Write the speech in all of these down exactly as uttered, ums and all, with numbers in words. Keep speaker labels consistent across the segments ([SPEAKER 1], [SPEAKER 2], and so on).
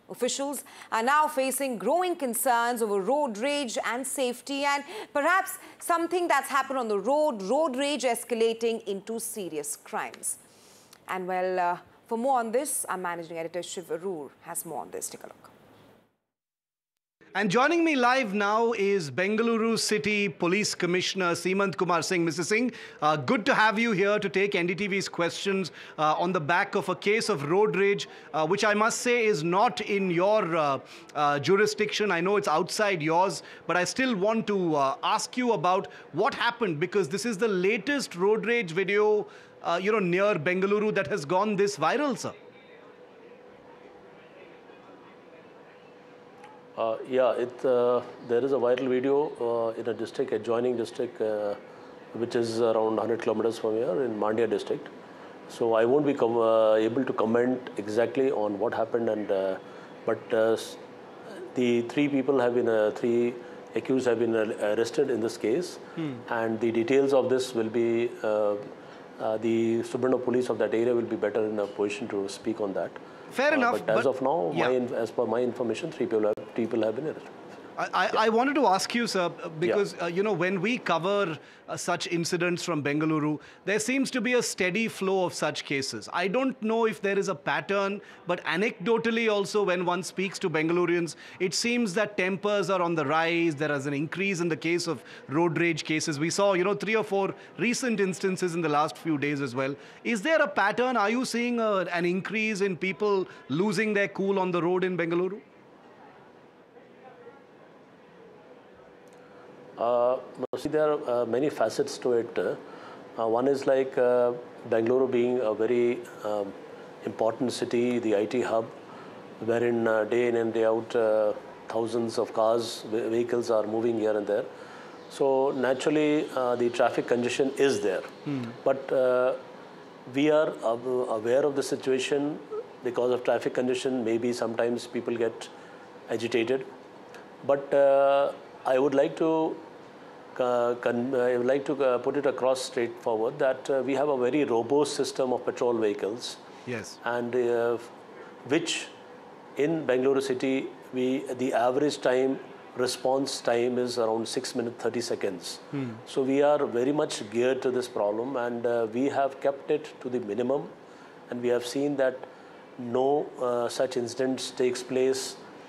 [SPEAKER 1] Officials are now facing growing concerns over road rage and safety, and perhaps something that's happened on the road, road rage escalating into serious crimes. And well, uh, for more on this, our managing editor Shiv Arur has more on this. Take a look.
[SPEAKER 2] And joining me live now is Bengaluru City Police Commissioner Seemant Kumar Singh. Mister Singh, uh, good to have you here to take N D T V's questions uh, on the back of a case of road rage, uh, which I must say is not in your uh, uh, jurisdiction. I know it's outside yours, but I still want to uh, ask you about what happened, because this is the latest road rage video, uh, you know, near Bengaluru that has gone this viral, sir.
[SPEAKER 3] Uh, yeah, it, uh, there is a viral video uh, in a district, adjoining district, uh, which is around one hundred kilometers from here in Mandya district. So I won't be com uh, able to comment exactly on what happened, and uh, but uh, the three people have been, uh, three accused have been arrested in this case, hmm. and the details of this will be, uh, uh, the Subarna police of that area will be better in a position to speak on that.
[SPEAKER 2] Fair uh, enough.
[SPEAKER 3] But as
[SPEAKER 2] but,
[SPEAKER 3] of now,
[SPEAKER 2] yeah.
[SPEAKER 3] my, as per my information, three people have, people have been arrested.
[SPEAKER 2] I, I,
[SPEAKER 3] yeah.
[SPEAKER 2] I wanted to ask you, sir, because,
[SPEAKER 3] yeah.
[SPEAKER 2] uh, you know, when we cover uh, such incidents from Bengaluru, there seems to be a steady flow of such cases. I don't know if there is a pattern, but anecdotally also, when one speaks to Bengalurians, it seems that tempers are on the rise. There is an increase in the case of road rage cases. We saw, you know, three or four recent instances in the last few days as well. Is there a pattern? Are you seeing a, an increase in people losing their cool on the road in Bengaluru?
[SPEAKER 3] Uh, see, there are uh, many facets to it. Uh, one is like uh, Bengaluru being a very um, important city, the I T hub, wherein uh, day in and day out uh, thousands of cars, vehicles are moving here and there. So naturally, uh, the traffic congestion is there. Hmm. But uh, we are aware of the situation. Because of traffic congestion, maybe sometimes people get agitated. But uh, I would like to Uh, I would like to uh, put it across straightforward that uh, we have a very robust system of patrol vehicles.
[SPEAKER 2] Yes.
[SPEAKER 3] And uh, which in Bengaluru city, we the average time, response time is around six minutes, thirty seconds. Hmm. So we are very much geared to this problem, and uh, we have kept it to the minimum. And we have seen that no uh, such incidents takes place.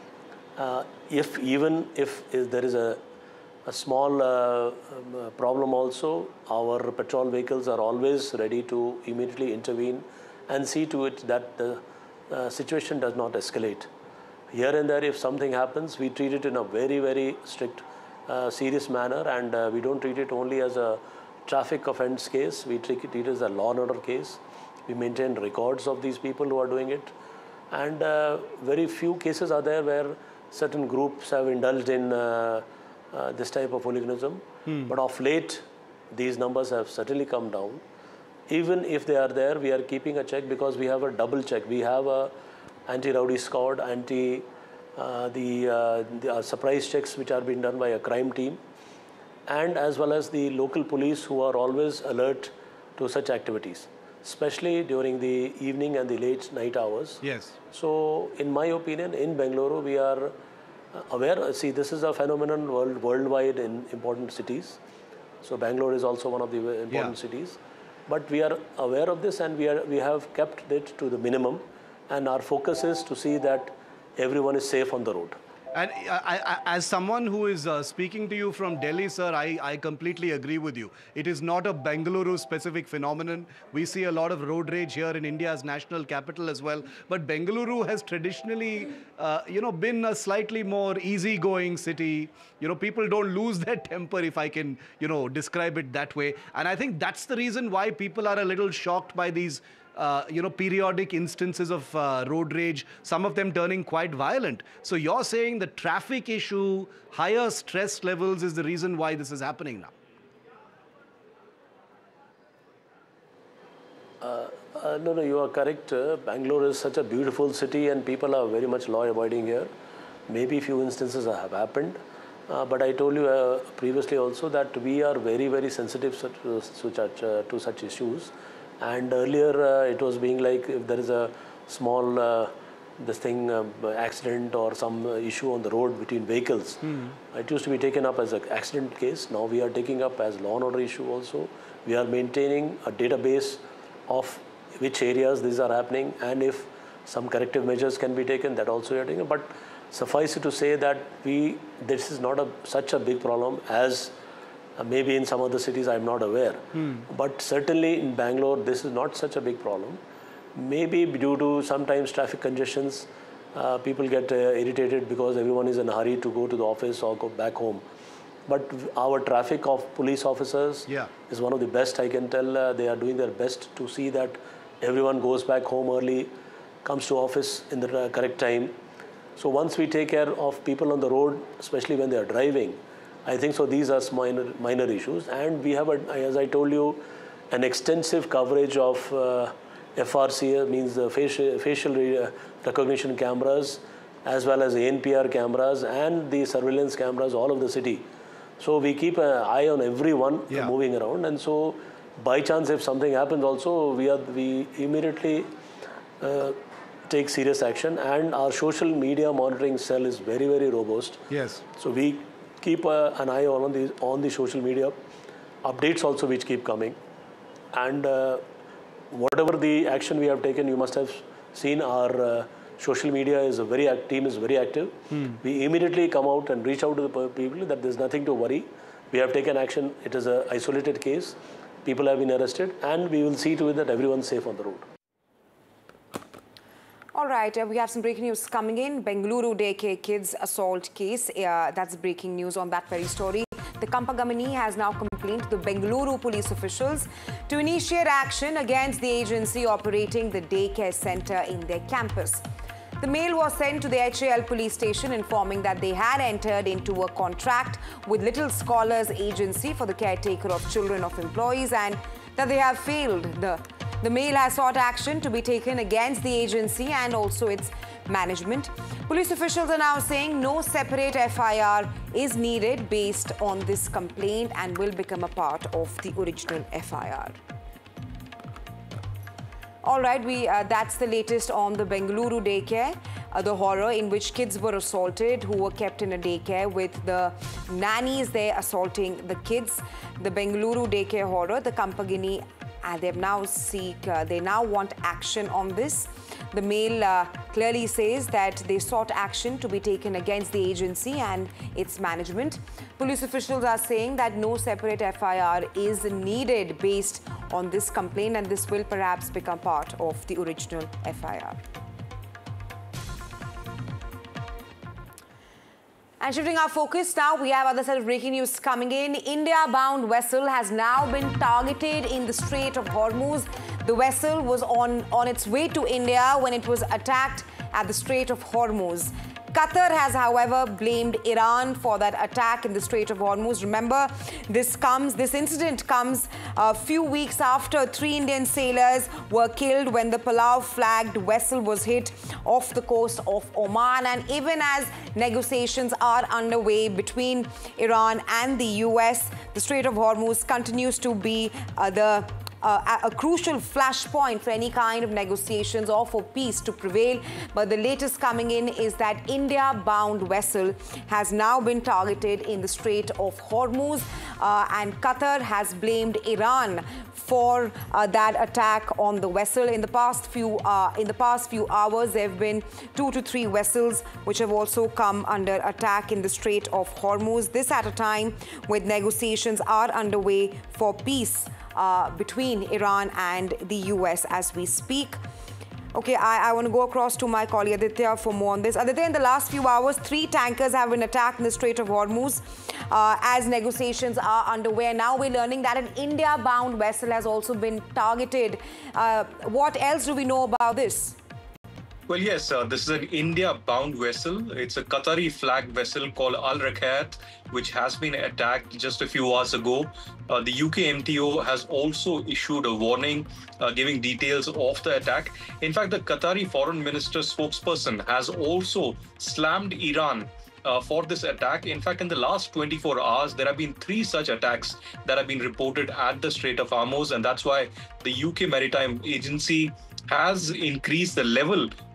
[SPEAKER 3] Uh, if even if, if there is a A small uh, um, problem also, our patrol vehicles are always ready to immediately intervene and see to it that the uh, situation does not escalate. Here and there, if something happens, we treat it in a very, very strict, uh, serious manner, and uh, we don't treat it only as a traffic offense case. We treat it as a law and order case. We maintain records of these people who are doing it, and uh, very few cases are there where certain groups have indulged in uh, Uh, this type of hooliganism. Hmm. But of late, these numbers have certainly come down. Even if they are there, we are keeping a check, because we have a double check. We have a anti-rowdy squad, anti uh, the, uh, the uh, surprise checks which are being done by a crime team, and as well as the local police who are always alert to such activities, especially during the evening and the late night hours.
[SPEAKER 2] Yes.
[SPEAKER 3] So, in my opinion, in Bengaluru, we are aware. See, this is a phenomenon world, worldwide in important cities. So Bangalore is also one of the important yeah. cities. But we are aware of this, and we are we have kept it to the minimum. And our focus is to see that everyone is safe on the road.
[SPEAKER 2] And I, I, as someone who is uh, speaking to you from Delhi, sir, I, I completely agree with you. It is not a Bengaluru-specific phenomenon. We see a lot of road rage here in India's national capital as well. But Bengaluru has traditionally, uh, you know, been a slightly more easygoing city. You know, people don't lose their temper, if I can, you know, describe it that way. And I think that's the reason why people are a little shocked by these Uh, you know, periodic instances of uh, road rage, some of them turning quite violent. So you're saying the traffic issue, higher stress levels is the reason why this is happening now?
[SPEAKER 3] Uh, uh, no, no, you are correct. Uh, Bangalore is such a beautiful city, and people are very much law-abiding here. Maybe few instances have happened. Uh, but I told you uh, previously also that we are very, very sensitive to, to, such, uh, to such issues. And earlier uh, it was being like, if there is a small uh, this thing, um, accident or some uh, issue on the road between vehicles. Mm. It used to be taken up as an accident case. Now we are taking up as law and order issue also. We are maintaining a database of which areas these are happening, and if some corrective measures can be taken, that also we are taking. But suffice it to say that we this is not a such a big problem as uh, maybe in some other cities I am not aware. Mm. But certainly in Bangalore, this is not such a big problem. Maybe due to sometimes traffic congestions, uh, people get uh, irritated because everyone is in a hurry to go to the office or go back home. But our traffic of police officers yeah. is one of the best, I can tell. Uh, they are doing their best to see that everyone goes back home early, comes to office in the uh, correct time. So once we take care of people on the road, especially when they are driving, I think so these are minor, minor issues. And we have, a, as I told you, an extensive coverage of uh, F R C, means the facial, facial recognition cameras, as well as the N P R cameras and the surveillance cameras all over the city. So we keep an eye on everyone yeah. moving around, and so by chance if something happens also, we are we immediately uh, take serious action, and our social media monitoring cell is very very robust.
[SPEAKER 2] Yes.
[SPEAKER 3] So we keep uh, an eye on the on the social media updates also, which keep coming, and uh, whatever the action we have taken, you must have seen our uh, social media is a very act, team is very active. Hmm. We immediately come out and reach out to the people that there's nothing to worry. We have taken action. It is an isolated case. People have been arrested, and we will see to it that everyone's safe on the road.
[SPEAKER 1] All right, uh, we have some breaking news coming in. Bengaluru daycare kids assault case. Uh, that's breaking news on that very story. The Kampagamini has now complained to the Bengaluru police officials to initiate action against the agency operating the daycare center in their campus. The mail was sent to the H A L police station informing that they had entered into a contract with Little Scholars Agency for the caretaker of children of employees and that they have failed. The, the mail has sought action to be taken against the agency and also its management. Police officials are now saying no separate F I R is needed based on this complaint and will become a part of the original F I R. All right, we uh, that's the latest on the Bengaluru daycare, uh, the horror in which kids were assaulted who were kept in a daycare with the nannies there assaulting the kids. The Bengaluru daycare horror, the Kampagamini, uh, they now seek, uh, they now want action on this. The mail uh, clearly says that they sought action to be taken against the agency and its management. Police officials are saying that no separate F I R is needed based on this complaint, and this will perhaps become part of the original F I R. And shifting our focus now, we have other set of breaking news coming in. India-bound vessel has now been targeted in the Strait of Hormuz. The vessel was on, on its way to India when it was attacked at the Strait of Hormuz. Qatar has, however, blamed Iran for that attack in the Strait of Hormuz. Remember, this comes, this incident comes a few weeks after three Indian sailors were killed when the Palau-flagged vessel was hit off the coast of Oman. And even as negotiations are underway between Iran and the U S, the Strait of Hormuz continues to be uh, the Uh, a crucial flashpoint for any kind of negotiations or for peace to prevail. But the latest coming in is that India-bound vessel has now been targeted in the Strait of Hormuz, uh, and Qatar has blamed Iran for uh, that attack on the vessel. In the past few uh, in the past few hours, there have been two to three vessels which have also come under attack in the Strait of Hormuz. This at a time when negotiations are underway for peace Uh, between Iran and the U S as we speak. Okay, I, I want to go across to my colleague Aditya for more on this. Aditya, in the last few hours, three tankers have been attacked in the Strait of Hormuz uh, as negotiations are underway. Now we're learning that an India-bound vessel has also been targeted. Uh, what else do we know about this?
[SPEAKER 4] Well, yes, uh, this is an India-bound vessel. It's a Qatari-flagged vessel called Al Rakat, which has been attacked just a few hours ago. Uh, the U K M T O has also issued a warning uh, giving details of the attack. In fact, the Qatari foreign minister spokesperson has also slammed Iran uh, for this attack. In fact, in the last twenty-four hours, there have been three such attacks that have been reported at the Strait of Hormuz, and that's why the U K Maritime Agency has increased the level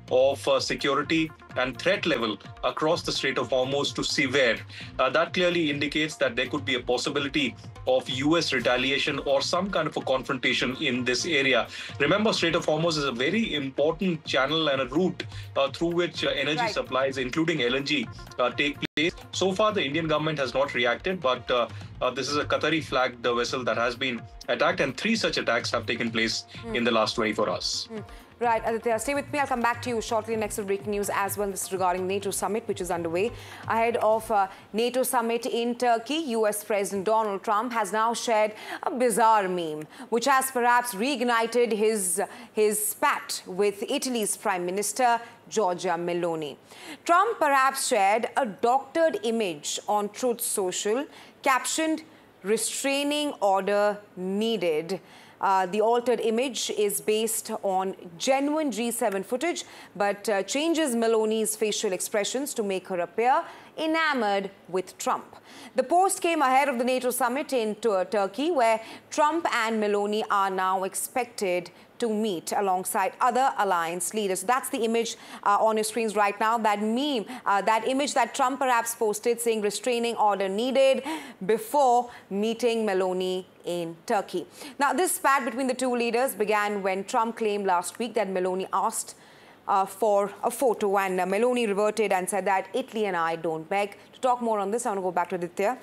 [SPEAKER 4] of uh, security and threat level across the Strait of Hormuz to severe. Uh, that clearly indicates that there could be a possibility of U S retaliation or some kind of a confrontation in this area. Remember, Strait of Hormuz is a very important channel and a route uh, through which uh, energy
[SPEAKER 1] Right.
[SPEAKER 4] supplies, including L N G, uh, take place. So far, the Indian government has not reacted, but uh, uh, this is a Qatari flagged uh, vessel that has been attacked, and three such attacks have taken place mm. in the last twenty-four hours.
[SPEAKER 1] Mm. Right, Aditya, stay with me. I'll come back to you shortly next with breaking news as well. This is regarding NATO summit, which is underway. Ahead of uh, NATO summit in Turkey, U S President Donald Trump has now shared a bizarre meme, which has perhaps reignited his, his spat with Italy's Prime Minister, Giorgia Meloni. Trump perhaps shared a doctored image on Truth Social, captioned, "Restraining order needed." Uh, the altered image is based on genuine G seven footage, but uh, changes Meloni's facial expressions to make her appear enamored with Trump. The post came ahead of the NATO summit in Turkey, where Trump and Meloni are now expected to meet alongside other alliance leaders. That's the image uh, on your screens right now, that meme, uh, that image that Trump perhaps posted saying restraining order needed before meeting Meloni in Turkey. Now, this spat between the two leaders began when Trump claimed last week that Meloni asked uh, for a photo, and uh, Meloni reverted and said that Italy and I don't beg. To talk more on this, I want to go back to Aditya.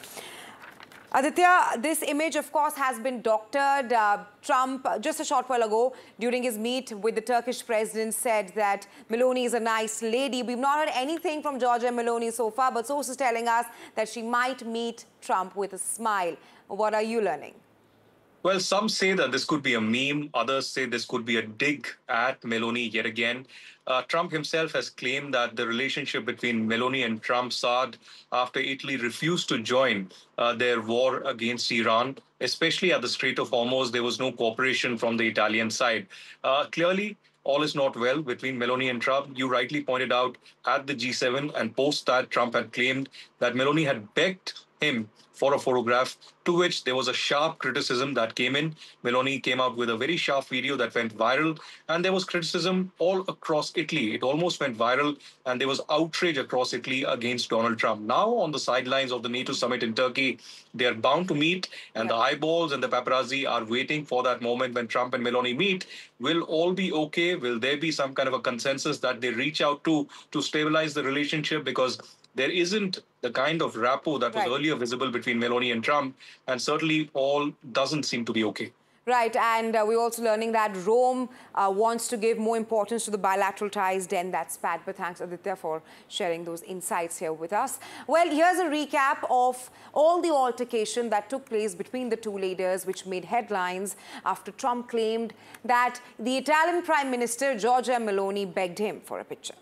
[SPEAKER 1] Aditya, this image, of course, has been doctored. Uh, Trump, uh, just a short while ago, during his meet with the Turkish president, said that Meloni is a nice lady. We've not heard anything from Giorgia Meloni so far, but sources telling us that she might meet Trump with a smile. What are you learning?
[SPEAKER 4] Well, some say that this could be a meme. Others say this could be a dig at Meloni yet again. Uh, Trump himself has claimed that the relationship between Meloni and Trump soured after Italy refused to join uh, their war against Iran, especially at the Strait of Hormuz. There was no cooperation from the Italian side. Uh, clearly, all is not well between Meloni and Trump. You rightly pointed out at the G seven, and post that, Trump had claimed that Meloni had begged him for a photograph, to which there was a sharp criticism that came in. Meloni came out with a very sharp video that went viral, and there was criticism all across Italy. It almost went viral, and there was outrage across Italy against Donald Trump. Now, on the sidelines of the NATO summit in Turkey, they are bound to meet, and yeah. the eyeballs and the paparazzi are waiting for that moment when Trump and Meloni meet. Will all be okay? Will there be some kind of a consensus that they reach out to to stabilize the relationship? Because there isn't the kind of rapport that was right. earlier visible between Meloni and Trump, and certainly all doesn't seem to be okay.
[SPEAKER 1] Right, and uh, we're also learning that Rome uh, wants to give more importance to the bilateral ties than that spat. But thanks, Aditya, for sharing those insights here with us. Well, here's a recap of all the altercation that took place between the two leaders, which made headlines after Trump claimed that the Italian Prime Minister, Giorgia Meloni, begged him for a picture.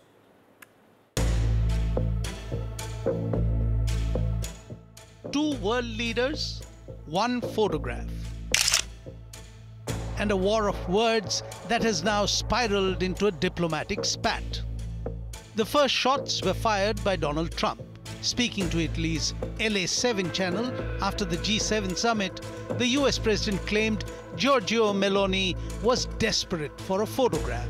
[SPEAKER 5] Two world leaders, one photograph, and a war of words that has now spiraled into a diplomatic spat. The first shots were fired by Donald Trump. Speaking to Italy's L A seven channel after the G seven summit, the U S president claimed Giorgia Meloni was desperate for a photograph.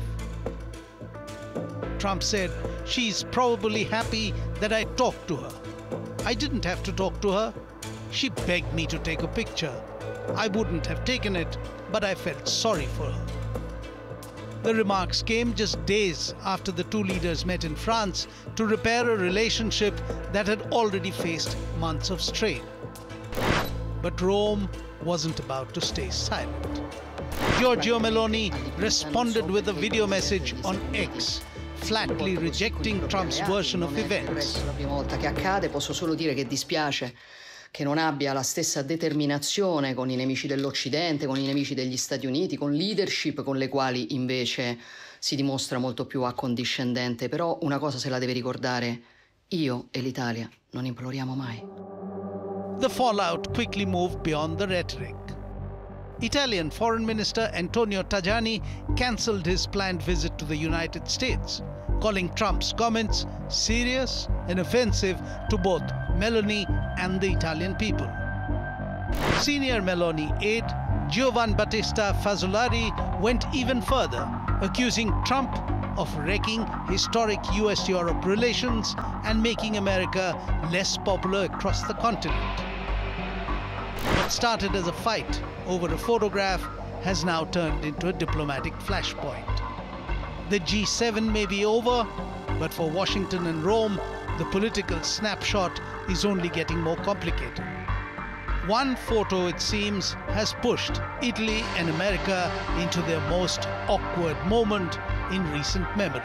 [SPEAKER 5] Trump said, "She's probably happy that I talked to her. I didn't have to talk to her. She begged me to take a picture. I wouldn't have taken it, but I felt sorry for her." The remarks came just days after the two leaders met in France to repair a relationship that had already faced months of strain. But Rome wasn't about to stay silent. Giorgia Meloni responded with a video message on X, flatly rejecting Trump's version of events.
[SPEAKER 6] È la prima volta che accade, posso solo dire che dispiace che non abbia la stessa determinazione con i nemici dell'Occidente, con i nemici degli Stati Uniti, con leadership con le quali invece si dimostra molto più accondiscendente. Però una cosa se la deve ricordare, io e l'Italia non imploriamo mai.
[SPEAKER 5] The fallout quickly moved beyond the rhetoric. Italian Foreign Minister Antonio Tajani cancelled his planned visit to the United States, calling Trump's comments serious and offensive to both Meloni and the Italian people. Senior Meloni aide Giovan Battista Fazzolari went even further, accusing Trump of wrecking historic U S Europe relations and making America less popular across the continent. What started as a fight over a photograph has now turned into a diplomatic flashpoint. The G seven may be over, but for Washington and Rome, the political snapshot is only getting more complicated. One photo, it seems, has pushed Italy and America into their most awkward moment in recent memory.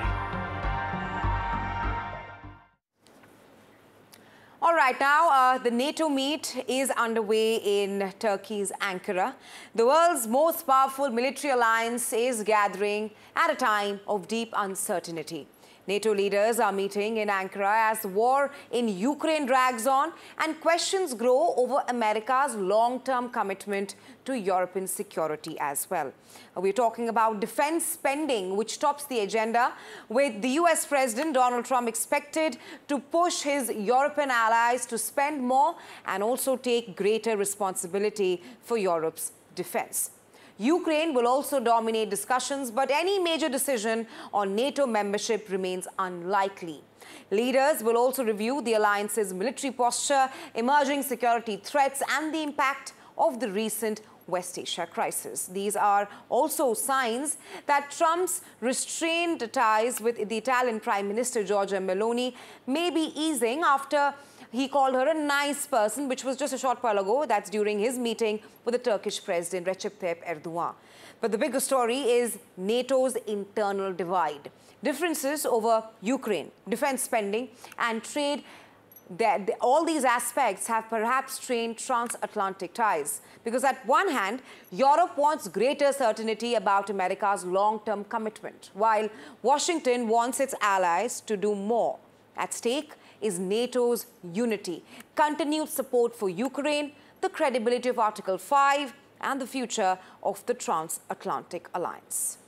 [SPEAKER 1] All right, now uh, the NATO meet is underway in Turkey's Ankara. The world's most powerful military alliance is gathering at a time of deep uncertainty. NATO leaders are meeting in Ankara as the war in Ukraine drags on and questions grow over America's long-term commitment to European security as well. We're talking about defense spending, which tops the agenda, with the U S President Donald Trump expected to push his European allies to spend more and also take greater responsibility for Europe's defense. Ukraine will also dominate discussions, but any major decision on NATO membership remains unlikely. Leaders will also review the alliance's military posture, emerging security threats, and the impact of the recent West Asia crisis. These are also signs that Trump's restrained ties with the Italian Prime Minister Giorgia Meloni may be easing after he called her a nice person, which was just a short while ago. That's during his meeting with the Turkish President Recep Tayyip Erdogan. But the bigger story is NATO's internal divide. Differences over Ukraine, defense spending, and trade. That all these aspects have perhaps strained transatlantic ties. Because at one hand, Europe wants greater certainty about America's long-term commitment, while Washington wants its allies to do more. At stake is NATO's unity, continued support for Ukraine, the credibility of Article five, and the future of the transatlantic alliance.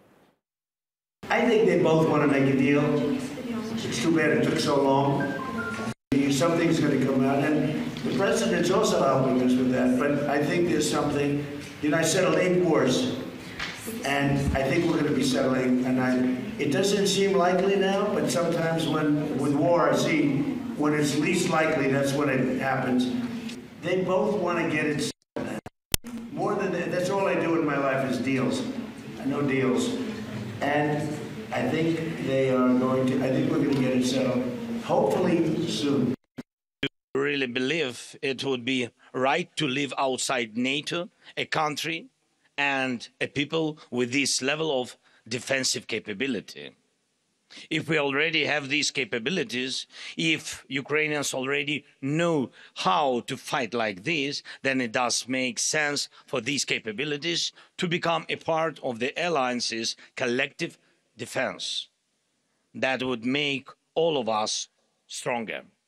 [SPEAKER 7] I think they both want to make a deal. It's too bad it took so long. Something's going to come out, and the president's also helping us with that. But I think there's something, you know, I settled eight wars, and I think we're going to be settling, and I, it doesn't seem likely now, but sometimes when, with war, I see when it's least likely, that's when it happens. They both want to get it settled. More than that, that's all I do in my life is deals. I know deals. And I think they are going to, I think we're going to get it settled, hopefully soon.
[SPEAKER 8] Really believe it would be right to live outside NATO, a country and a people with this level of defensive capability. If we already have these capabilities, if Ukrainians already know how to fight like this, then it does make sense for these capabilities to become a part of the alliance's collective defense. That would make all of us stronger.